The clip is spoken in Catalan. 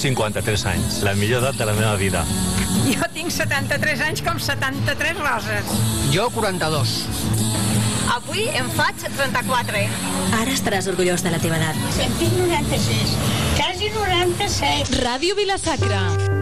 53 anys, la millor edat de la meva vida. Jo tinc 73 anys com 73 roses. Jo 42. Avui em faig 34. Ara estaràs orgullós de la teva edat. Tinc 96, quasi 97. Ràdio Vila-sacra.